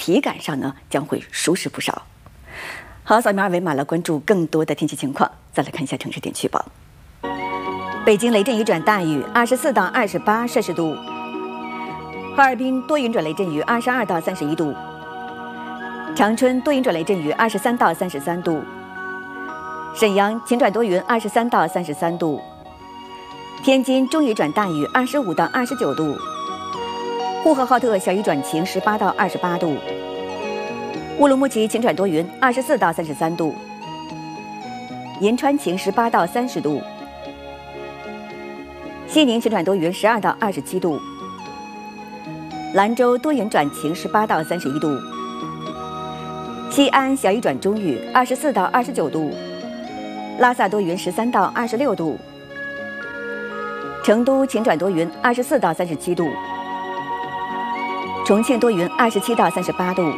体感上呢将会舒适不少。好，扫描二维码来关注更多的天气情况。再来看一下城市天气预报。北京雷阵雨转大雨，24到28摄氏度；哈尔滨多云转雷阵雨，22到31度；长春多云转雷阵雨，23到33度；沈阳晴转多云，23到33度；天津中雨转大雨，25到29度；呼和浩特小雨转晴，18到28度；乌鲁木齐晴转多云，24到33度；银川晴，18到30度；西宁晴转多云，12到27度；兰州多云转晴，18到31度；西安小雨转中雨，24到29度；拉萨多云，13到26度；成都晴转多云，24到37度；重庆多云，27到38度；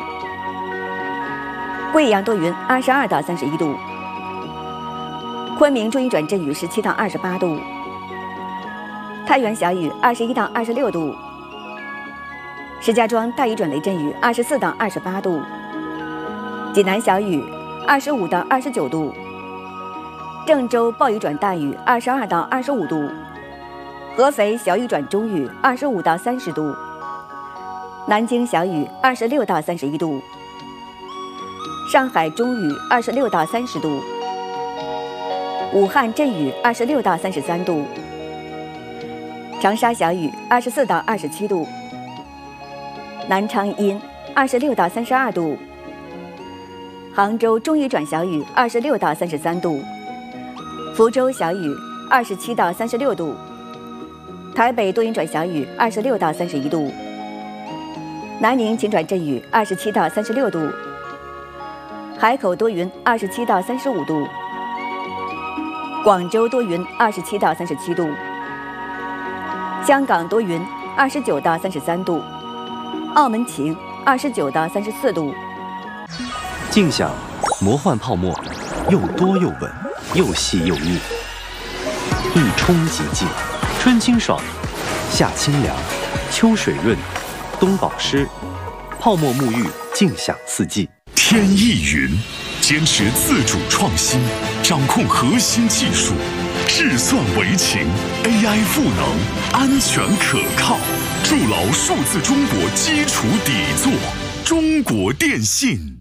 贵阳多云，22到31度；昆明多云转阵雨，17到28度；太原小雨，21到26度；石家庄大雨转雷阵雨，24到28度；济南小雨，25到29度；郑州暴雨转大雨，22到25度；合肥小雨转中雨，25到30度；南京小雨，26到31度；上海中雨，26到30度；武汉阵雨，26到33度；长沙小雨，24到27度；南昌阴，26到32度；杭州中雨转小雨，26到33度；福州小雨，27到36度；台北多云转小雨，26到31度；南宁晴转阵雨，27到36度；海口多云，27到35度；广州多云，27到37度；香港多云，29到33度；澳门晴，29到34度。 静享魔幻泡沫，又多又稳，又细又腻，一冲即净，春清爽，夏清凉，秋水润，冬保湿，泡沫沐浴，静享四季。 天翼云坚持自主创新，掌控核心技术，智算为情 ，AI 赋能，安全可靠，筑牢数字中国基础底座。中国电信。